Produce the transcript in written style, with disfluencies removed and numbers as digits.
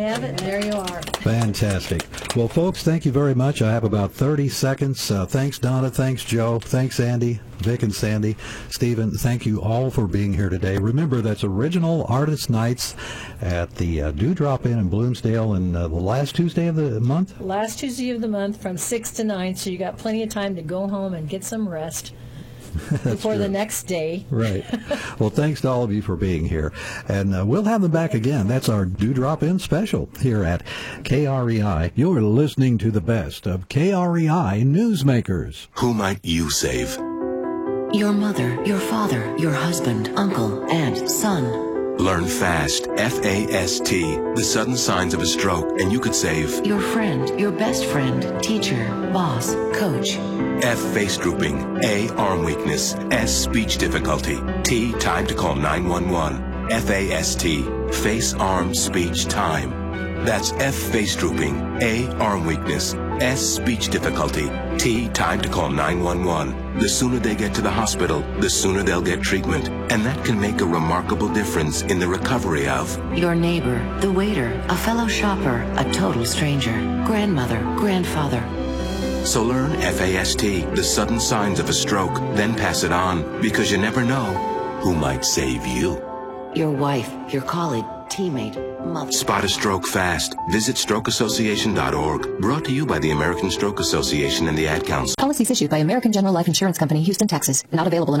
have it. There you are. Fantastic. Well, folks, thank you very much. I have about 30 seconds. Thanks, Donna. Thanks, Joe. Thanks, Andy, Vic, and Sandy. Stephen, thank you all for being here today. Remember, that's Original Artist Nights at the Dewdrop Inn in Bloomsdale and the last Tuesday of the month? Last Tuesday of the month from 6 to 9, so you got plenty of time to go home and get some rest. Before the next day. Right. Well, thanks to all of you for being here. And we'll have them back again. That's our Dewdrop In special here at KREI. You're listening to the best of KREI Newsmakers. Who might you save? Your mother, your father, your husband, uncle, aunt, son. Learn FAST, F-A-S-T, the sudden signs of a stroke, and you could save your friend, your best friend, teacher, boss, coach. F, face drooping. A, arm weakness. S, speech difficulty. T, time to call 911. F-A-S-T, face, arm, speech, time. That's F, face drooping. A, arm weakness. S, speech difficulty. T, time to call 911. The sooner they get to the hospital, the sooner they'll get treatment. And that can make a remarkable difference in the recovery of your neighbor, the waiter, a fellow shopper, a total stranger, grandmother, grandfather. So learn FAST, the sudden signs of a stroke, then pass it on, because you never know who might save you. Your wife, your colleague, teammate, mother. Spot a stroke fast. Visit strokeassociation.org. Brought to you by the American Stroke Association and the Ad Council. Policies issued by American General Life Insurance Company, Houston, Texas. Not available in